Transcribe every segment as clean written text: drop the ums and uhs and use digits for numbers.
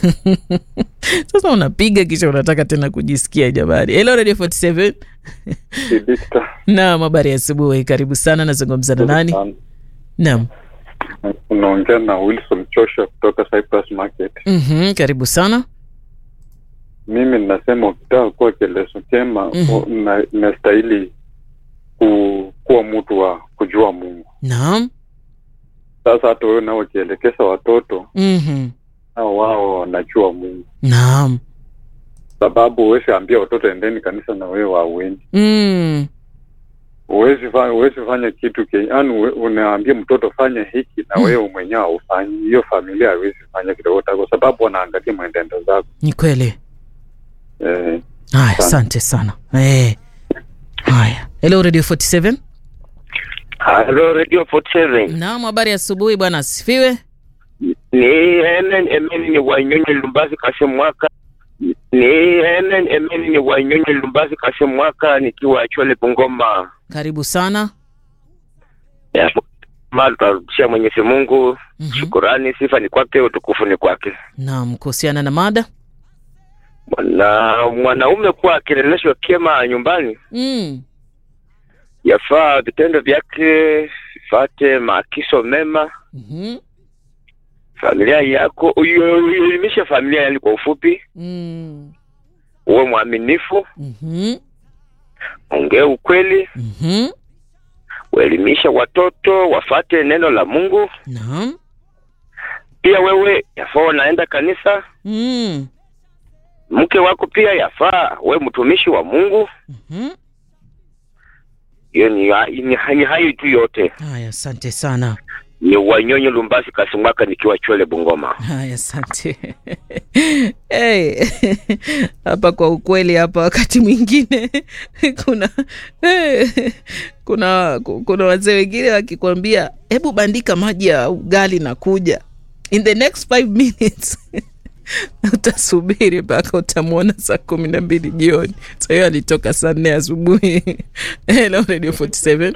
Sasa unapiga kisha unataka tena kujisikia jamani. Hello Radio 47. Victor. Naam, habari ya asubuhi. Karibu sana, nazungumza na nani? Naam. Unaongea na Wilson Chosha kutoka Cyprus Market. Karibu sana. Mimi ninasema ukitaka kuwa kielezo chema unastahili kuwa mtu wa kujua Mungu. Naam. Sasa hata wewe nao ukielekeza watoto nao wao wanajua Mungu. Naam. Sababu wewe ambia watoto endeni kanisa na wewe hauendi. Uwezi fanya kitu yaani unaambia mtoto fanya hiki na wewe mwenyewe ufanye. Hiyo familia haiwezi fanya kitu kwa sababu wanaangalia mwenendo zako. Ni kweli. Haya, asante sana. Haya. Hello Radio 47. Hello Radio 47. Naam, habari ya asubuhi bwana, asifiwe. Ni Emeni ni Wanyonyi Lumbasi Kasemwaka. Ni Wanyonyi Lumbasi Kasemwaka nikiwa Chole Bungoma. Karibu sana. Mada Mwenyezi Mungu, shukrani, sifa ni kwake, utukufu ni kwake. Naam, kuhusiana na mada. Mwanaume kuwa kileleshwa kema nyumbani. Yafaa vitendo vyake fate maagizo mema. Familia yako uelimisha familia yako kwa ufupi. Uwe mwaminifu. Ongea ukweli. Uelimisha watoto wafate neno la Mungu. Naam. Pia wewe yafaa unaenda kanisa. Mke wako pia yafaa wewe mtumishi wa Mungu. Hiyo ni hayo tu yote. Haya, asante sana. Ni Wanyonyi Lumbasi Kasemwaka nikiwa Chole Bungoma. Haya, asante. Hapa kwa ukweli hapa wakati mwingine kuna wazee wengine wakikwambia hebu bandika maji ya ugali na kuja. In the next 5 minutes utasubiri mpaka utamwona saa 12 jioni. So hiyo alitoka saa 4 asubuhi. Hello Radio 47.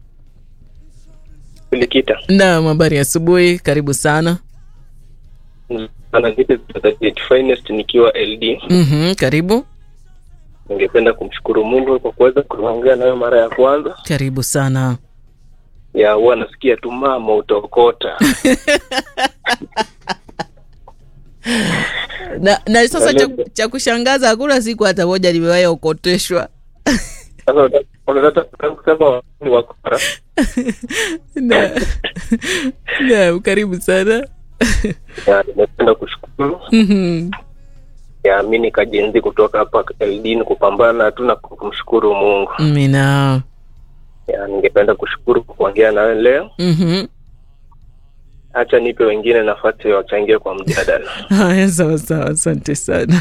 Nikita. Naam, habari ya asubuhi, karibu sana. Ananiita the finest nikiwa LD. Karibu. Ningependa kumshukuru Mungu kwa kuweza kuongea nawe mara ya kwanza. Karibu sana. Huwa nasikia tu mama utokota. na sasa cha kushangaza hakuna siku hata moja nimewahi ukoteshwa. Sasa unataka kusema ni wakora. Na karibu sana. Napenda kushukuru. Mimi kajenzi kutoka hapa LD kupambana tu na kumshukuru Mungu. Amina. Ningependa kushukuru kwa kuongea nawe leo. Acha nipe wengine nafasi ya wachangie kwa mjadala. Haya, sawa, asante sana.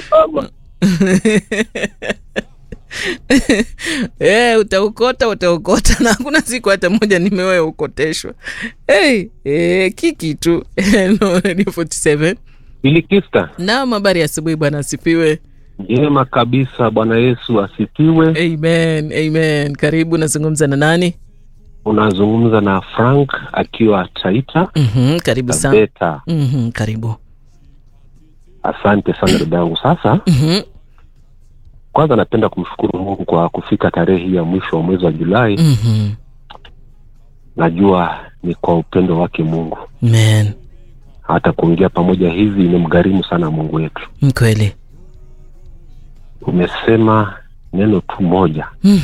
Utaukota na hakuna siku hata moja nimewahi ukoteshwa. Kiki tu. Hello Radio 47. Bilikista. Naam, habari ya asubuhi bwana, asifiwe. Jema kabisa, Bwana Yesu asifiwe. Amen. Karibu, nazungumza na nani? Unazungumza na Frank akiwa Taita. Karibu sana. Karibu. Asante sana dadangu. Sasa kwanza napenda kumshukuru Mungu kwa kufika tarehe hii ya mwisho wa mwezi wa Julai. Najua ni kwa upendo wake Mungu. Amen. Hata kuongea pamoja hivi imemgharimu sana Mungu wetu. Kweli. Umesema neno tu moja.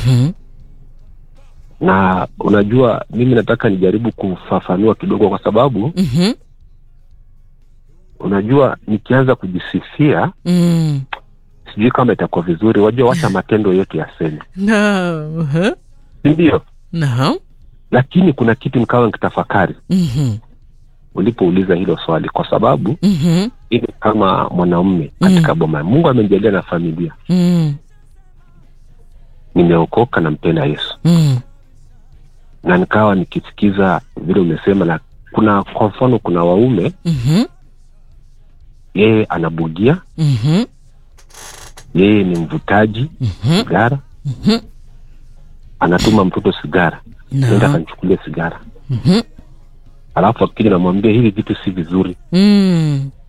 Na unajua mimi nataka nijaribu kufafanua kidogo kwa sababu unajua nikianza kujisifia sijui kama itakuwa vizuri. Wajua wacha matendo yetu yaseme. Ndio. Lakini kuna kitu nikawa nikitafakari. Ulipouliza hilo swali kwa sababu ili kama mwanamume katika boma Mungu amenijalia na familia. Nimeokoka na mpenda Yesu. Na nikawa nikisikiza vile umesema, na kuna kwa mfano kuna waume yeye anabugia, yeye ni mvutaji sigara, anatuma mtoto sigara, nenda kanichukulie sigara, alafu akija namwambia hivi vitu si vizuri,